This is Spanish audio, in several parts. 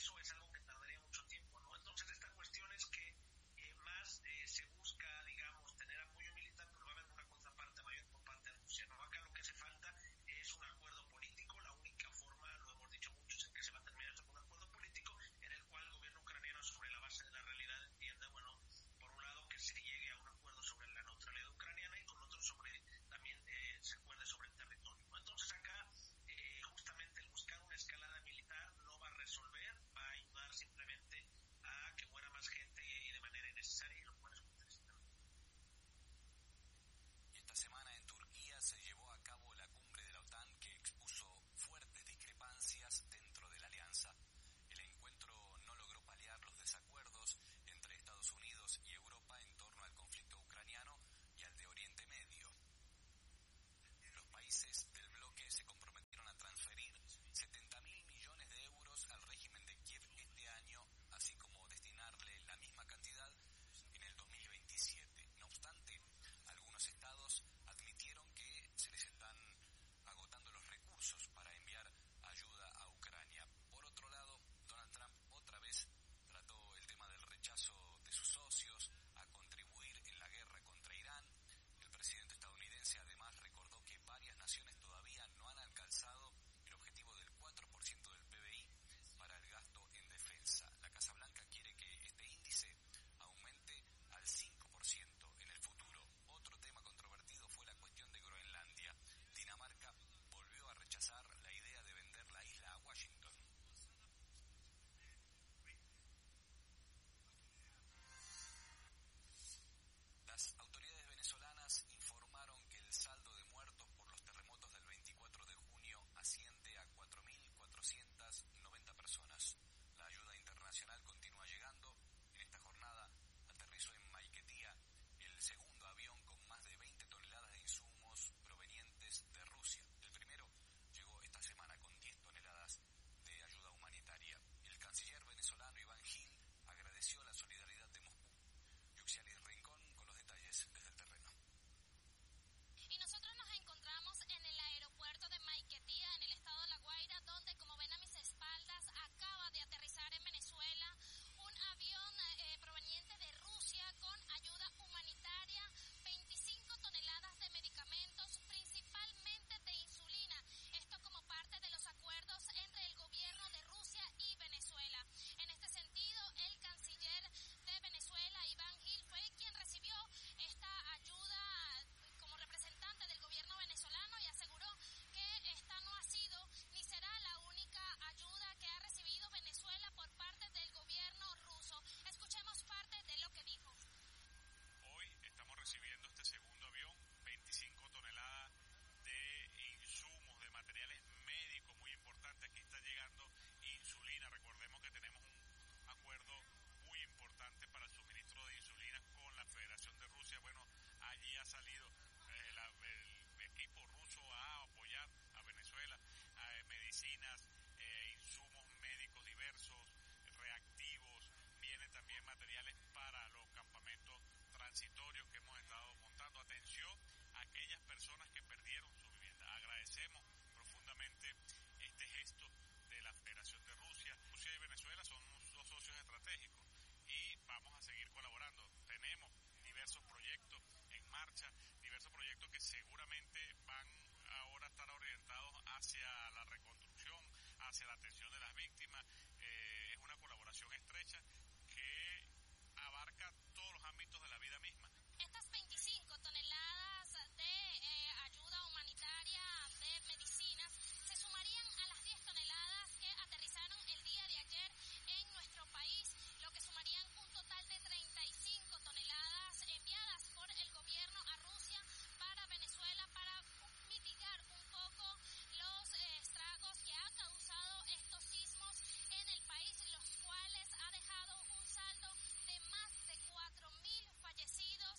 eso es algo que tardaría mucho tiempo, ¿no? Entonces esta cuestión es que más se busca, digamos, tener apoyo militar, pero va a haber una contraparte mayor por parte de Rusia, ¿no? Acá lo que hace falta es un acuerdo político. La única forma, lo hemos dicho muchos, en que se va a terminar esto con un acuerdo político en el cual el gobierno ucraniano, sobre la base de la realidad, entienda, bueno, por un lado que se llegue a un acuerdo sobre la neutralidad ucraniana y con otro sobre también se acuerde sobre el territorio, ¿no? Entonces acá justamente el buscar una escalada militar no va a resolver, va a ayudar simplemente a que muera más gente y de manera innecesaria, y lo cual es muy triste. Y esta semana en Turquía se llevó a cabo la cumbre de la OTAN, que expuso fuertes discrepancias dentro de la alianza. El encuentro no logró paliar los desacuerdos entre Estados Unidos y Europa en torno al conflicto ucraniano y al de Oriente Medio. Los países del bloque se comprometieron a transferir 70.000 millones de euros al régimen de Kiev este año, así como destinarle la misma cantidad en el 2027. No obstante, algunos estados admitieron que se les están agotando los recursos para enviar ayuda a Ucrania. Por otro lado, Donald Trump otra vez trató el tema del rechazo de sus socios a contribuir en la guerra contra Irán. El presidente estadounidense además recordó que varias naciones todavía no han alcanzado el objetivo del 4% del PBI para el gasto en defensa. La Casa Blanca quiere que este índice aumente al 5% en el futuro. Otro tema controvertido fue la cuestión de Groenlandia. Dinamarca volvió a rechazar la idea de vender la isla a Washington. Las autoridades venezolanas informaron que el saldo de muertos por los terremotos del 24 de junio asciende a 4.490 personas. La ayuda internacional continúa llegando. En esta jornada aterrizó en Maiquetía el segundo avión con más de 20 toneladas de insumos provenientes de Rusia. El primero llegó esta semana con 10 toneladas de ayuda humanitaria. El canciller venezolano Iván Gil agradeció la solidaridad de Moscú. Yuxialis Rincón con los detalles desde el terreno. Y nosotros nos encontramos en el aeropuerto de Maiquetía, en el estado de La Guaira, donde, como ven a mis espaldas, acaba de aterrizar en Venezuela un avión proveniente de Rusia con ayuda humanitaria, 25 toneladas de medicamentos, principalmente de insulina. Esto como parte de los acuerdos entre el gobierno de Rusia y Venezuela. En este sentido, el canciller de Venezuela, Iván Gil, fue quien recibió esta ayuda como representante del gobierno venezolano y aseguró que esta no ha sido ni será la única ayuda que ha recibido Venezuela por parte del gobierno ruso. Escuchemos parte de lo que dijo. Hoy estamos recibiendo este segundo avión, 25 toneladas de insumos, de materiales médicos muy importantes. Aquí está llegando insulina. Recordemos que tenemos un acuerdo muy importante para el suministro de insulina con la Federación de Rusia. Bueno, allí ha salido el equipo ruso a apoyar a Venezuela, medicinas, insumos médicos diversos, reactivos. Vienen también materiales para los campamentos transitorios que hemos estado montando. Atención a aquellas personas que perdieron su vivienda. Agradecemos profundamente este gesto de la Federación de Rusia. Rusia y Venezuela son dos socios estratégicos y vamos a seguir colaborando. Tenemos diversos proyectos en marcha, diversos proyectos que seguramente van ahora a estar orientados hacia la reconstrucción, hacia la atención de las víctimas. Es una colaboración estrecha que abarca todos los ámbitos de la vida misma. Estas 25 toneladas de ayuda humanitaria de medicinas se sumarían a las 10 toneladas que aterrizaron el día de ayer en nuestro país, lo que sumarían un total de 35 toneladas enviadas por el gobierno a Rusia para Venezuela para mitigar un poco los estragos que ha causado estos sismos en el país, los cuales ha dejado un saldo de más de 4.000 fallecidos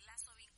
lazo vinculante